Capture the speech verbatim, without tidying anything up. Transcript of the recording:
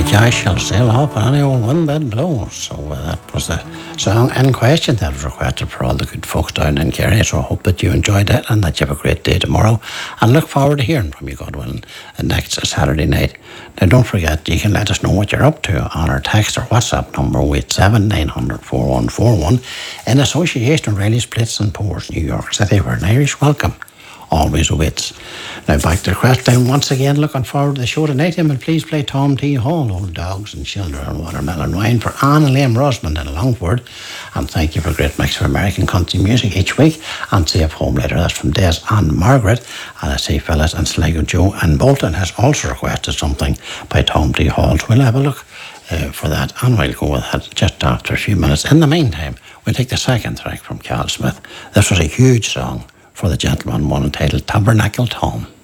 I shall sail up on any old wind that blows. So uh, that was the song in question that was requested for all the good folks down in Kerry. So I hope that you enjoyed it and that you have a great day tomorrow. And look forward to hearing from you, God willing, next Saturday night. Now don't forget, you can let us know what you're up to on our text or WhatsApp number oh eight seven, nine hundred, four one four one in association with Riley's Splits and Pours, New York City, where an Irish welcome always awaits. Now back to the request time once again. Looking forward to the show tonight. And please play Tom T. Hall, Old Dogs and Children and Watermelon Wine for Anne and Liam Rosmond in Longford. And thank you for a great mix of American country music each week. And Safe Home later. That's from Des and Margaret. And I say Phyllis and Sligo Joe and Bolton has also requested something by Tom T. Hall. So we'll have a look uh, for that. And we'll go with that just after a few minutes. In the meantime, we'll take the second track from Cal Smith. This was a huge song for the gentleman, one entitled Tabernacle Tom.